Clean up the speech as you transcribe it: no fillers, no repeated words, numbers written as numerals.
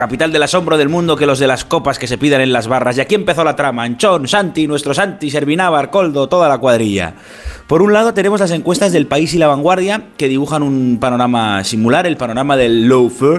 capital del asombro del mundo que los de las copas que se pidan en las barras. Y aquí empezó la trama. Anchón, Santi, nuestro Santi, Servinávar, Coldo, toda la cuadrilla. Por un lado tenemos las encuestas del País y La Vanguardia que dibujan un panorama similar, el panorama del lawfare,